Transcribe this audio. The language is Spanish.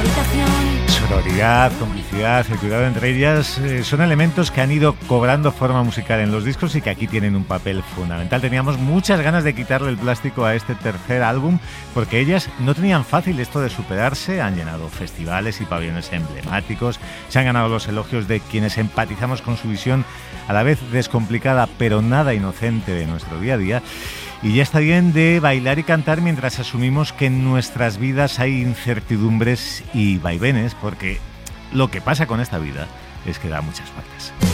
habitación. Sororidad, complicidad, el cuidado entre ellas son elementos que han ido cobrando forma musical en los discos y que aquí tienen un papel fundamental. Teníamos muchas ganas de quitarle el plástico a este tercer álbum porque ellas no tenían fácil esto de superarse, han llenado festivales y pabellones emblemáticos, se han ganado los elogios de quienes empatizamos con su visión a la vez descomplicada pero nada inocente de nuestro día a día. Y ya está bien de bailar y cantar mientras asumimos que en nuestras vidas hay incertidumbres y vaivenes, porque lo que pasa con esta vida es que da muchas vueltas.